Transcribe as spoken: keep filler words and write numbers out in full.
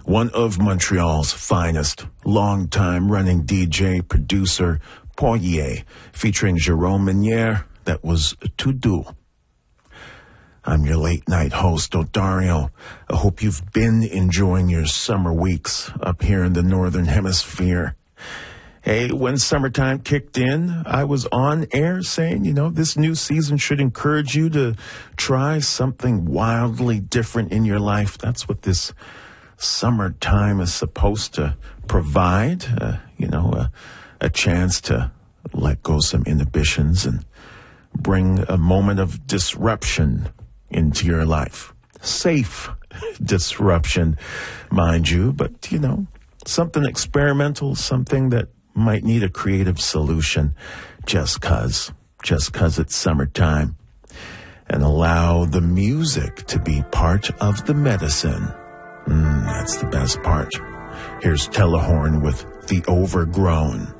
one of Montreal's finest, long-time running D J, producer, Poirier, featuring Jerome Minière. That was To Do. I'm your late-night host, Odario. I hope you've been enjoying your summer weeks up here in the Northern Hemisphere. Hey, when summertime kicked in, I was on air saying, you know, this new season should encourage you to try something wildly different in your life. That's what this summertime is supposed to provide, uh, you know, a, a chance to let go some inhibitions and bring a moment of disruption into your life. Safe disruption, mind you, but, you know, something experimental, something that might need a creative solution just cause, just cause it's summertime. And allow the music to be part of the medicine. Mm, that's the best part. Here's Telehorn with The Overgrown.